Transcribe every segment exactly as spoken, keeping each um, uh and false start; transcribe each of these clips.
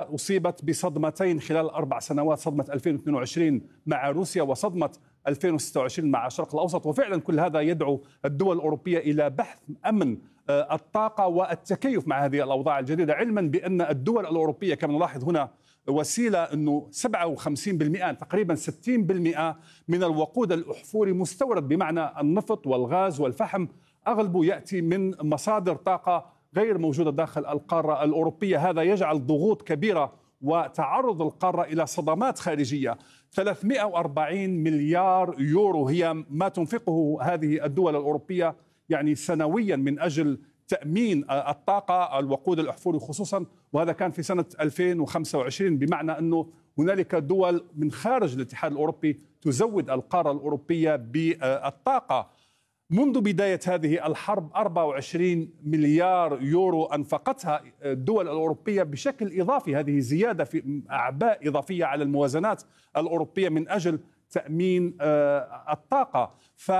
أصيبت بصدمتين خلال أربع سنوات، صدمة ألفين واثنين وعشرين مع روسيا وصدمة ألفين وستة وعشرين مع الشرق الأوسط. وفعلا كل هذا يدعو الدول الأوروبية إلى بحث أمن الطاقة والتكيف مع هذه الأوضاع الجديدة، علما بأن الدول الأوروبية كما نلاحظ هنا وسيلة أنه سبعة وخمسين بالمئة تقريبا ستين بالمئة من الوقود الأحفوري مستورد، بمعنى النفط والغاز والفحم أغلبه يأتي من مصادر طاقة غير موجودة داخل القارة الأوروبية. هذا يجعل ضغوط كبيرة وتعرض القارة إلى صدمات خارجية. ثلاثمئة وأربعين مليار يورو هي ما تنفقه هذه الدول الأوروبية يعني سنويا من أجل تأمين الطاقة الوقود الأحفوري خصوصا، وهذا كان في سنة ألفين وخمسة وعشرين، بمعنى أنه هنالك دول من خارج الاتحاد الأوروبي تزود القارة الأوروبية بالطاقة. منذ بداية هذه الحرب أربعة وعشرين مليار يورو أنفقتها الدول الأوروبية بشكل إضافي، هذه زيادة في أعباء إضافية على الموازنات الأوروبية من أجل تأمين الطاقة.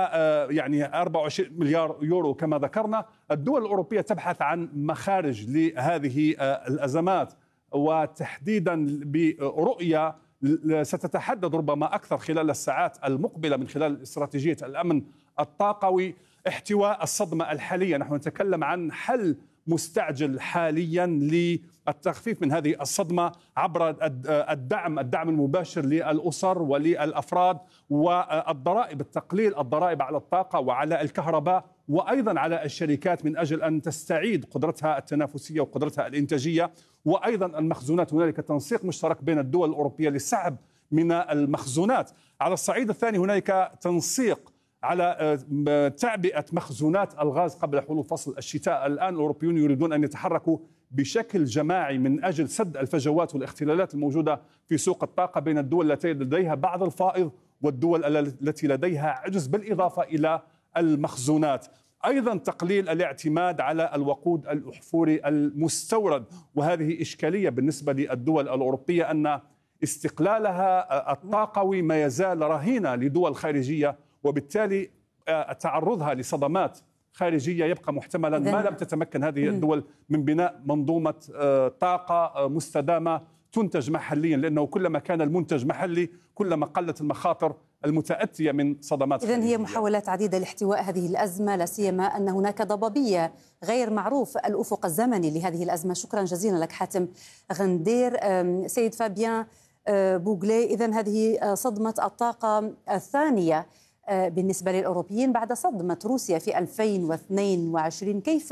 فيعني أربعة وعشرين مليار يورو كما ذكرنا. الدول الأوروبية تبحث عن مخارج لهذه الأزمات، وتحديدا برؤية ستتحدد ربما أكثر خلال الساعات المقبلة من خلال استراتيجية الأمن الطاقوي احتواء الصدمة الحالية. نحن نتكلم عن حل مستعجل حاليا للتخفيف من هذه الصدمة عبر الدعم الدعم المباشر للأسر وللأفراد، والضرائب، التقليل الضرائب على الطاقة وعلى الكهرباء وأيضا على الشركات من أجل أن تستعيد قدرتها التنافسية وقدرتها الإنتاجية، وأيضا المخزونات. هنالك تنسيق مشترك بين الدول الأوروبية للسحب من المخزونات. على الصعيد الثاني هنالك تنسيق على تعبئة مخزونات الغاز قبل حلول فصل الشتاء. الآن الأوروبيون يريدون أن يتحركوا بشكل جماعي من أجل سد الفجوات والاختلالات الموجودة في سوق الطاقة بين الدول التي لديها بعض الفائض والدول التي لديها عجز، بالإضافة إلى المخزونات. أيضا تقليل الاعتماد على الوقود الأحفوري المستورد، وهذه إشكالية بالنسبة للدول الأوروبية أن استقلالها الطاقوي ما يزال رهينة لدول خارجية، وبالتالي تعرضها لصدمات خارجية يبقى محتملا ما لم تتمكن هذه الدول من بناء منظومة طاقة مستدامة تنتج محليا، لأنه كلما كان المنتج محلي كلما قلت المخاطر المتأتية من صدمات خارجية. إذن هي محاولات عديدة لاحتواء هذه الأزمة، لا سيما أن هناك ضبابية غير معروف الأفق الزمني لهذه الأزمة. شكرا جزيلا لك حاتم غندير. سيد فابيان بوغلي، إذن هذه صدمة الطاقة الثانية بالنسبة للأوروبيين بعد صدمة روسيا في ألفين واثنين وعشرين. كيف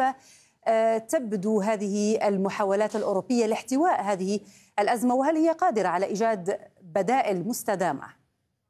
تبدو هذه المحاولات الأوروبية لاحتواء هذه الأزمة، وهل هي قادرة على إيجاد بدائل مستدامة؟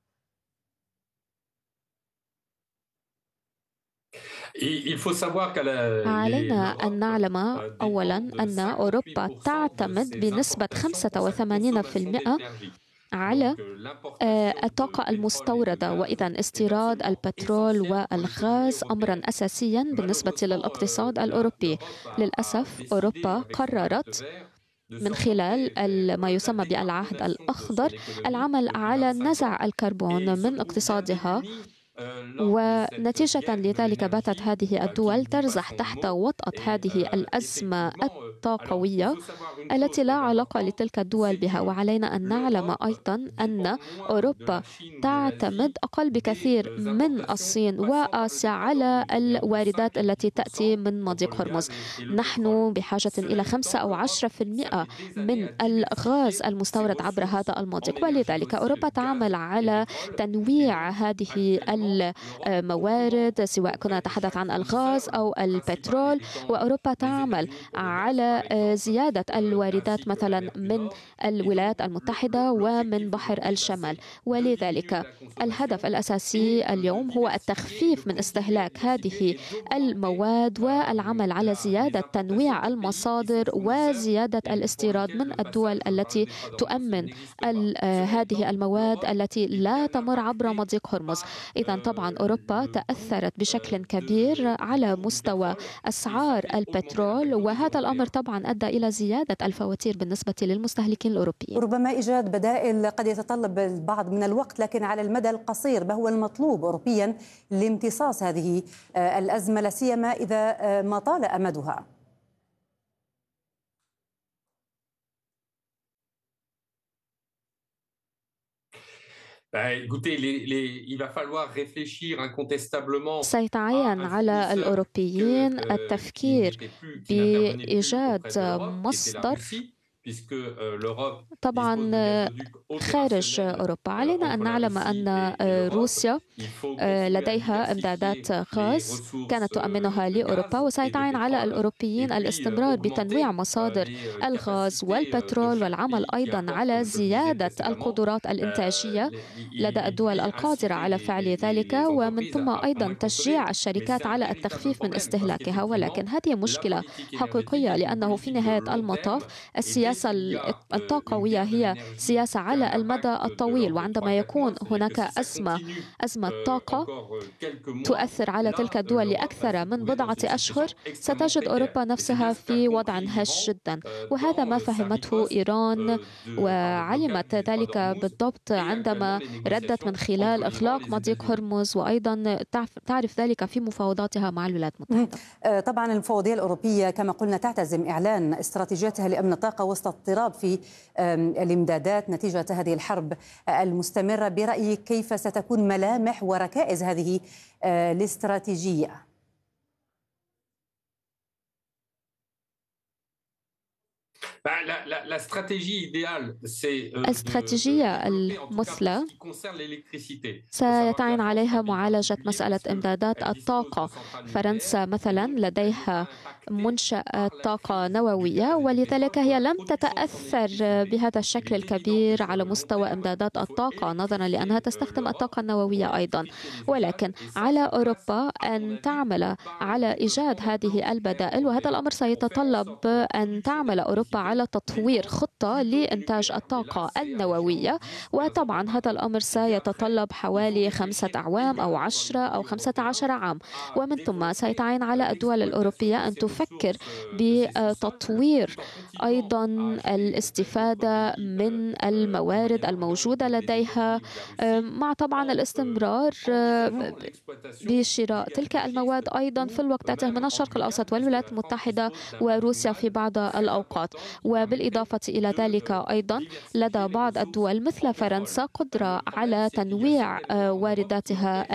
علينا أن نعلم أولا أن أوروبا تعتمد بنسبة خمسة وثمانين بالمئة على الطاقة المستوردة، وإذا استيراد البترول والغاز أمرا أساسيا بالنسبة للاقتصاد الأوروبي. للأسف أوروبا قررت من خلال ما يسمى بالعهد الأخضر العمل على نزع الكربون من اقتصادها، ونتيجة لذلك باتت هذه الدول ترزح تحت وطأة هذه الأزمة الطاقوية التي لا علاقة لتلك الدول بها. وعلينا أن نعلم أيضا أن أوروبا تعتمد أقل بكثير من الصين وآسيا على الواردات التي تأتي من مضيق هرمز. نحن بحاجة إلى خمسة أو عشرة بالمئة من الغاز المستورد عبر هذا المضيق، ولذلك أوروبا تعمل على تنويع هذه الموارد، سواء كنا نتحدث عن الغاز أو البترول. وأوروبا تعمل على زيادة الواردات مثلا من الولايات المتحدة ومن بحر الشمال، ولذلك الهدف الأساسي اليوم هو التخفيف من استهلاك هذه المواد والعمل على زيادة تنويع المصادر وزيادة الاستيراد من الدول التي تؤمن هذه المواد التي لا تمر عبر مضيق هرمز. إذا طبعا أوروبا تأثرت بشكل كبير على مستوى أسعار البترول، وهذا الأمر طبعا أدى إلى زيادة الفواتير بالنسبة للمستهلكين الأوروبيين. ربما إيجاد بدائل قد يتطلب البعض من الوقت، لكن على المدى القصير ما هو المطلوب أوروبيا لامتصاص هذه الأزمة، لا سيما إذا ما طال أمدها؟ سيتعين على الأوروبيين التفكير بإيجاد مصدر طبعا خارج أوروبا. علينا أن نعلم أن روسيا لديها إمدادات غاز كانت تؤمنها لأوروبا، وسيتعين على الأوروبيين الاستمرار بتنويع مصادر الغاز والبترول والعمل أيضا على زيادة القدرات الإنتاجية لدى الدول القادرة على فعل ذلك، ومن ثم أيضا تشجيع الشركات على التخفيف من استهلاكها. ولكن هذه مشكلة حقيقية، لأنه في نهاية المطاف السياسة الطاقوية هي سياسة على المدى الطويل، وعندما يكون هناك أزمة أزمة طاقة تؤثر على تلك الدول لأكثر من بضعة أشهر، ستجد أوروبا نفسها في وضع هش جدا، وهذا ما فهمته إيران وعلمت ذلك بالضبط عندما ردت من خلال إغلاق مضيق هرمز، وأيضا تعرف ذلك في مفاوضاتها مع الولايات المتحدة. طبعا المفوضية الأوروبية كما قلنا تعتزم إعلان استراتيجيتها لأمن الطاقة وسط اضطراب في الإمدادات نتيجة هذه الحرب المستمرة. برأيك كيف ستكون ملامح وركائز هذه الاستراتيجية؟ الاستراتيجية المثلى سيتعين عليها معالجة مسألة إمدادات الطاقة. فرنسا مثلا لديها منشأة طاقة نووية، ولذلك هي لم تتأثر بهذا الشكل الكبير على مستوى إمدادات الطاقة نظرا لأنها تستخدم الطاقة النووية أيضا. ولكن على أوروبا أن تعمل على إيجاد هذه البدائل، وهذا الأمر سيتطلب أن تعمل أوروبا على تطوير خطة لإنتاج الطاقة النووية، وطبعا هذا الأمر سيتطلب حوالي خمسة أعوام أو عشرة أو خمسة عشر عام. ومن ثم سيتعين على الدول الأوروبية أن تفكر بتطوير أيضا الاستفادة من الموارد الموجودة لديها، مع طبعا الاستمرار بشراء تلك المواد أيضا في الوقت ذاته من الشرق الأوسط والولايات المتحدة وروسيا في بعض الأوقات. وبالإضافة إلى ذلك أيضا لدى بعض الدول مثل فرنسا قدرة على تنويع وارداتها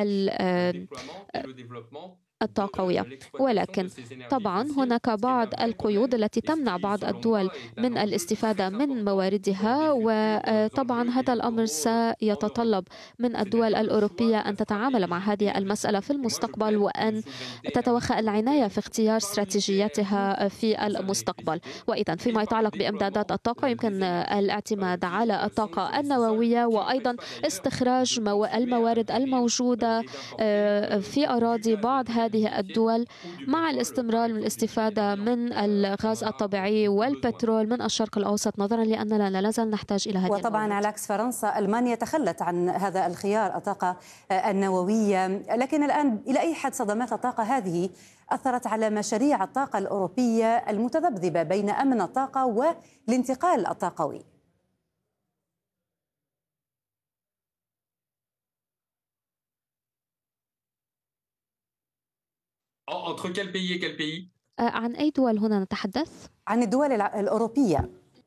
الطاقوية. ولكن طبعا هناك بعض القيود التي تمنع بعض الدول من الاستفادة من مواردها، وطبعا هذا الأمر سيتطلب من الدول الأوروبية أن تتعامل مع هذه المسألة في المستقبل، وأن تتوخى العناية في اختيار استراتيجياتها في المستقبل. وإذا فيما يتعلق بإمدادات الطاقة يمكن الاعتماد على الطاقة النووية، وأيضا استخراج الموارد الموجودة في أراضي بعض هذه الدول، مع الاستمرار من الاستفادة من الغاز الطبيعي والبترول من الشرق الأوسط، نظرا لأننا لا نزال نحتاج إلى هذه الموارد. وطبعا على عكس فرنسا ألمانيا تخلت عن هذا الخيار الطاقة النووية. لكن الآن إلى أي حد صدمات الطاقة هذه أثرت على مشاريع الطاقة الأوروبية المتذبذبة بين أمن الطاقة والانتقال الطاقوي؟ عن أي دول هنا نتحدث؟ عن الدول الأوروبية.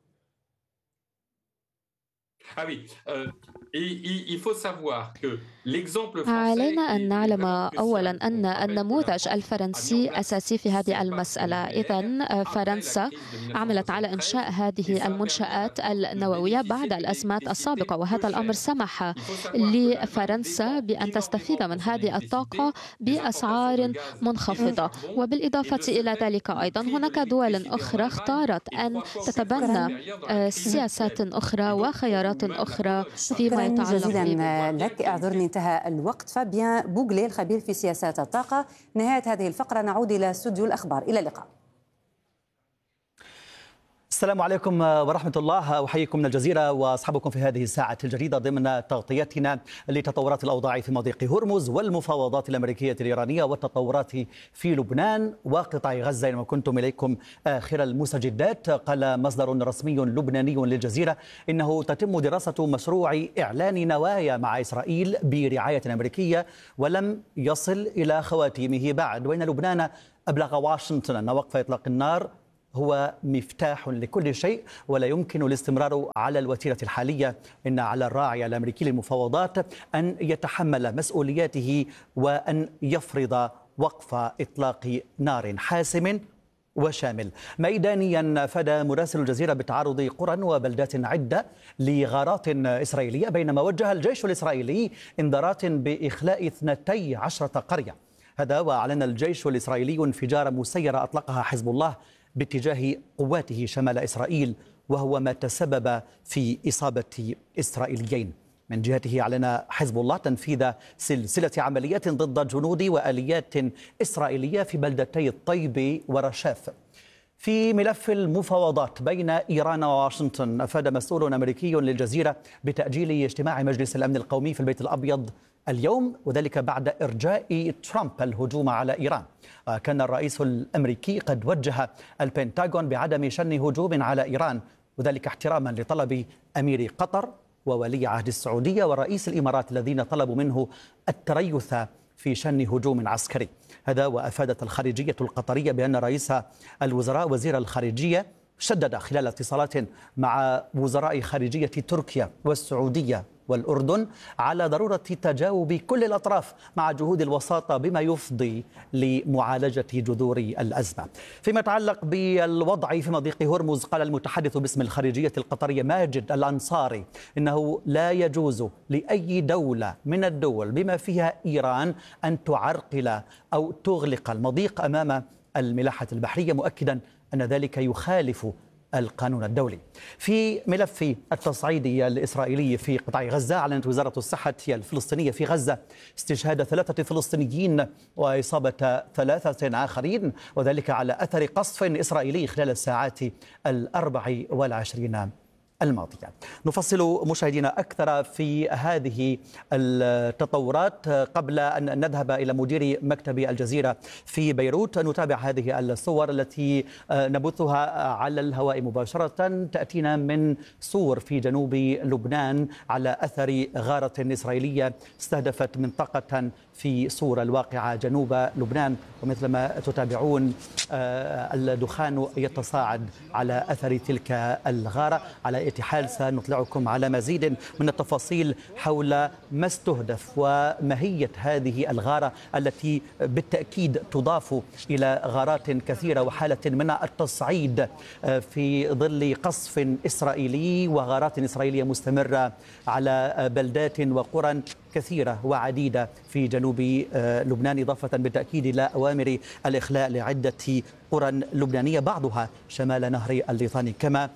علينا أن نعلم أولا أن النموذج الفرنسي أساسي في هذه المسألة. إذن فرنسا عملت على إنشاء هذه المنشآت النووية بعد الأزمات السابقة، وهذا الأمر سمح لفرنسا بأن تستفيد من هذه الطاقة بأسعار منخفضة. وبالإضافة إلى ذلك أيضا هناك دول أخرى اختارت أن تتبنى سياسات أخرى وخيارات أخرى فيما يتعلق. جزيلا لك، اعذرني انتهى الوقت. فابيان بوغلي الخبير في سياسات الطاقة. نهاية هذه الفقرة نعود إلى استوديو الأخبار. إلى اللقاء. السلام عليكم ورحمة الله. أحييكم من الجزيرة وأصحابكم في هذه الساعة الجديدة ضمن تغطيتنا لتطورات الأوضاع في مضيق هرمز والمفاوضات الأمريكية الإيرانية والتطورات في لبنان وقطاع غزة. لما كنتم إليكم آخر المستجدات، قال مصدر رسمي لبناني للجزيرة إنه تتم دراسة مشروع إعلان نوايا مع إسرائيل برعاية أمريكية ولم يصل إلى خواتيمه بعد. وإن لبنان أبلغ واشنطن أن وقف إطلاق النار هو مفتاح لكل شيء ولا يمكن الاستمرار على الوتيرة الحالية. إن على الراعي الأمريكي للمفاوضات أن يتحمل مسؤولياته وأن يفرض وقف إطلاق نار حاسم وشامل. ميدانيا فدى مراسل الجزيرة بتعرض قرى وبلدات عدة لغارات إسرائيلية، بينما وجه الجيش الإسرائيلي إنذارات بإخلاء اثنتي عشرة قرية. هذا وأعلن الجيش الإسرائيلي انفجار مسيرة أطلقها حزب الله باتجاه قواته شمال إسرائيل، وهو ما تسبب في إصابة إسرائيليين. من جهته أعلن حزب الله تنفيذ سلسلة عمليات ضد جنود وآليات إسرائيلية في بلدتي الطيب ورشاف. في ملف المفاوضات بين إيران وواشنطن، أفاد مسؤول أمريكي للجزيرة بتأجيل اجتماع مجلس الأمن القومي في البيت الأبيض اليوم، وذلك بعد إرجاء ترامب الهجوم على إيران. كان الرئيس الأمريكي قد وجه البنتاغون بعدم شن هجوم على إيران، وذلك احتراما لطلب أمير قطر وولي عهد السعودية ورئيس الإمارات الذين طلبوا منه التريث في شن هجوم عسكري. هذا وأفادت الخارجية القطرية بأن رئيس الوزراء وزير الخارجية شدد خلال اتصالات مع وزراء خارجية تركيا والسعودية والأردن على ضرورة تجاوب كل الأطراف مع جهود الوساطة بما يفضي لمعالجة جذور الأزمة. فيما يتعلق بالوضع في مضيق هرمز، قال المتحدث باسم الخارجية القطرية ماجد الأنصاري إنه لا يجوز لأي دولة من الدول بما فيها إيران أن تعرقل أو تغلق المضيق أمام الملاحة البحرية، مؤكدا أن ذلك يخالف القانون الدولي. في ملف التصعيد الإسرائيلي في قطاع غزة، أعلنت وزارة الصحة الفلسطينية في غزة استشهاد ثلاثة فلسطينيين وإصابة ثلاثة آخرين، وذلك على أثر قصف إسرائيلي خلال الساعات الأربع والعشرين الماضية. نفصل مشاهدينا أكثر في هذه التطورات قبل أن نذهب إلى مدير مكتب الجزيرة في بيروت. نتابع هذه الصور التي نبثها على الهواء مباشرة، تأتينا من صور في جنوب لبنان على أثر غارة إسرائيلية استهدفت منطقة في صور الواقعة جنوب لبنان، ومثل ما تتابعون الدخان يتصاعد على أثر تلك الغارة. على اتحال سنطلعكم على مزيد من التفاصيل حول ما استهدف وماهية هذه الغارة التي بالتأكيد تضاف إلى غارات كثيرة وحالة من التصعيد في ظل قصف إسرائيلي وغارات إسرائيلية مستمرة على بلدات وقرى كثيرة وعديدة في جنوب لبنان، إضافة بالتأكيد إلى أوامر الإخلاء لعدة قرى لبنانية بعضها شمال نهر الليطاني كما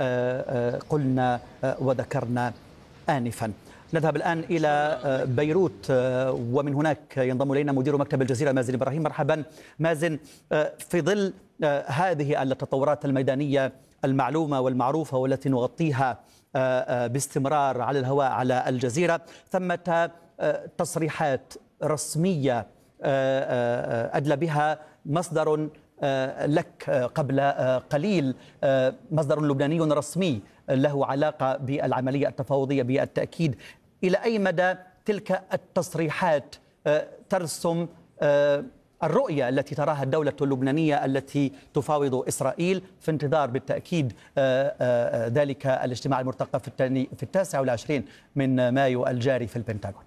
قلنا وذكرنا آنفا. نذهب الآن إلى بيروت ومن هناك ينضم إلينا مدير مكتب الجزيرة مازن إبراهيم. مرحبا مازن. في ظل هذه التطورات الميدانية المعلومة والمعروفة والتي نغطيها باستمرار على الهواء على الجزيرة، ثمة تصريحات رسمية أدلى بها مصدر لك قبل قليل، مصدر لبناني رسمي له علاقة بالعملية التفاوضية بالتأكيد. إلى أي مدى تلك التصريحات ترسم الرؤية التي تراها الدولة اللبنانية التي تفاوض إسرائيل في انتظار بالتأكيد ذلك الاجتماع المرتقب في الثاني في التاسع والعشرين من مايو الجاري في البنتاغون؟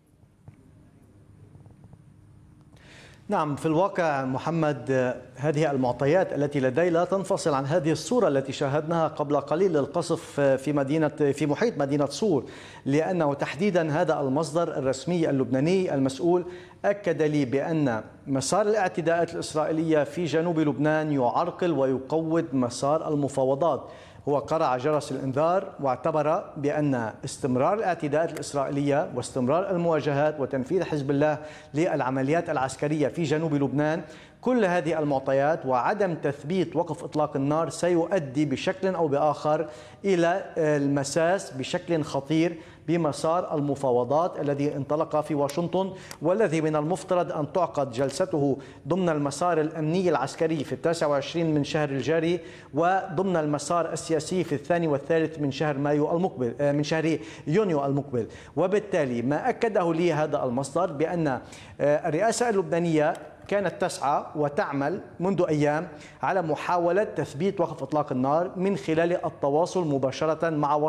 نعم، في الواقع محمد هذه المعطيات التي لدي لا تنفصل عن هذه الصورة التي شاهدناها قبل قليل للقصف في مدينة في محيط مدينة صور، لأنه تحديدا هذا المصدر الرسمي اللبناني المسؤول أكد لي بأن مسار الاعتداءات الإسرائيلية في جنوب لبنان يعرقل ويقوض مسار المفاوضات. هو قرع جرس الإنذار واعتبر بأن استمرار الاعتداءات الإسرائيلية واستمرار المواجهات وتنفيذ حزب الله للعمليات العسكرية في جنوب لبنان، كل هذه المعطيات وعدم تثبيت وقف إطلاق النار سيؤدي بشكل أو بآخر إلى المساس بشكل خطير بمسار المفاوضات الذي انطلق في واشنطن، والذي من المفترض أن تعقد جلسته ضمن المسار الأمني العسكري في التاسع والعشرين من شهر الجاري، وضمن المسار السياسي في الثاني والثالث من شهر مايو المقبل من شهر يونيو المقبل. وبالتالي ما أكده لي هذا المصدر بأن الرئاسة اللبنانية كانت تسعى وتعمل منذ أيام على محاولة تثبيت وقف إطلاق النار من خلال التواصل مباشرة مع